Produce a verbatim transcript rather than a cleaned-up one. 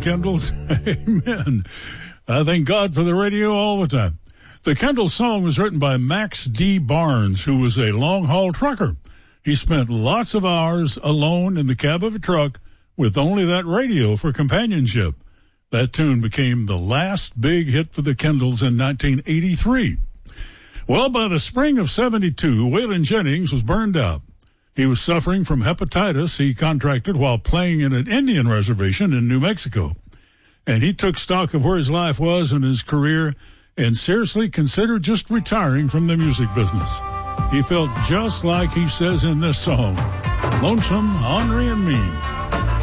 Kendalls. Amen. I thank God for the radio all the time. The Kendall song was written by Max D. Barnes, who was a long-haul trucker. He spent lots of hours alone in the cab of a truck with only that radio for companionship. That tune became the last big hit for the Kendalls in nineteen eighty-three. Well, by the spring of seventy-two, Waylon Jennings was burned out. He was suffering from hepatitis he contracted while playing in an Indian reservation in New Mexico. And he took stock of where his life was and his career and seriously considered just retiring from the music business. He felt just like he says in this song, lonesome, ornery, and mean.